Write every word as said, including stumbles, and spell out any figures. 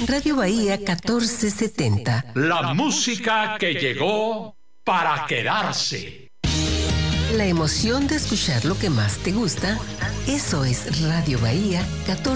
Radio Bahía catorce setenta. La música que llegó para quedarse. La emoción de escuchar lo que más te gusta, eso es Radio Bahía catorce setenta.